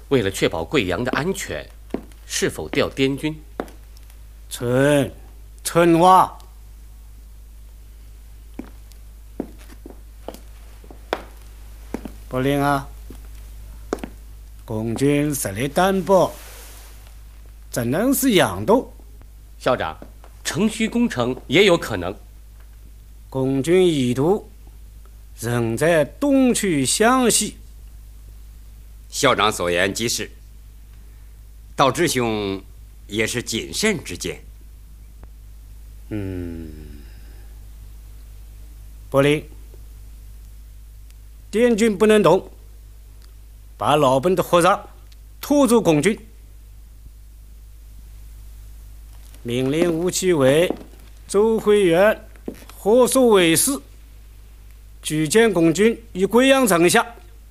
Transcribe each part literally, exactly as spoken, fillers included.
为了确保贵阳的安全，是否调滇军？ 春，春娃，不灵啊！共军实力单薄，怎能是佯斗？ 校长，城虚攻城也有可能。 共军意图仍在东去湘西。 校长所言极是。道之兄也是谨慎之见。 嗯，不灵，滇军不能动，把老本的和尚拖住共军。命令吴奇伟、周辉元合守卫士，举荐共军于贵阳城下。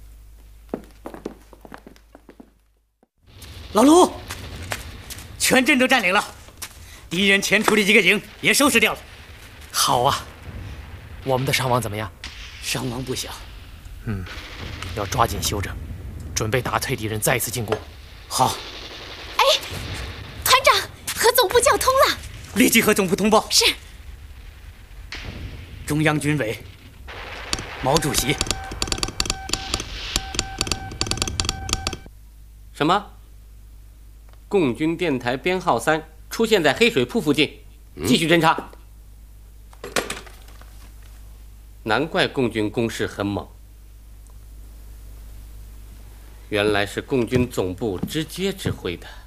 老卢，全镇都占领了，敌人前出的几个营也收拾掉了。 好啊，我们的伤亡怎么样？ 伤亡不小。 嗯，要抓紧休整，准备打退敌人再次进攻。 好。 哎，团长和总部叫通了， 立即和总部通报。 是。 中央军委，毛主席。 什么？共军电台编号三出现在黑水铺附近，继续侦查。嗯、难怪共军攻势很猛，原来是共军总部直接指挥的，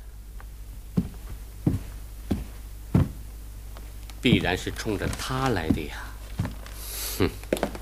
必然是冲着他来的呀！哼。